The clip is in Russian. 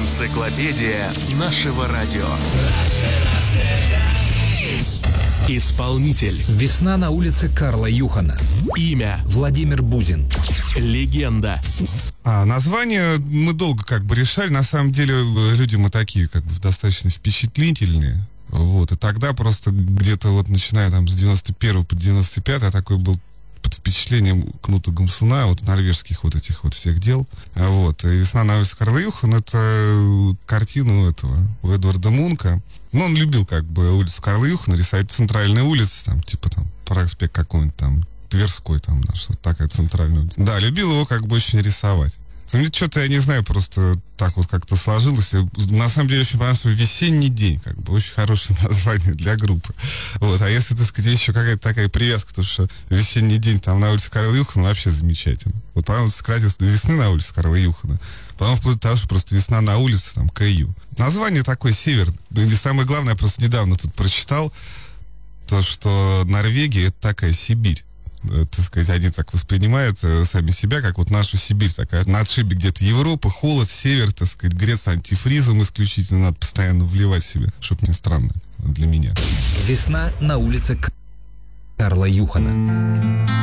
Энциклопедия нашего радио. Исполнитель. Весна на улице Карла Юхана. Имя. Владимир Бузин. Легенда. Название мы долго решали. На самом деле люди мы такие достаточно впечатлительные. И тогда просто где-то начиная с 91 по 95 я такой был под впечатлением Кнута Гамсуна, норвежских этих всех дел. И «Весна на улице Карла Юхана» — это картину Эдварда Мунка. Он любил улицу Карла Юхана рисовать, центральные улицы, проспект какой-нибудь Тверской, что-то такая центральная улица. Да, любил его очень рисовать. Мне что-то, я не знаю, просто так как-то сложилось. На самом деле очень понравился «Весенний день», очень хорошее название для группы. А если, еще какая-то такая привязка, потому что «Весенний день» на улице Карла Юхана вообще замечательно. По-моему, сократился до «Весны на улице Карла Юхана». Потом вплоть до того, что просто «Весна на улице», КЮ. Название такое северное. И самое главное, я просто недавно тут прочитал, то, что Норвегия — это такая Сибирь. Они так воспринимают сами себя, как нашу Сибирь, такая на отшибе где-то Европа, холод, север, греться антифризом исключительно, надо постоянно вливать себе, чтобы не странно для меня. Весна на улице Карла Юхана.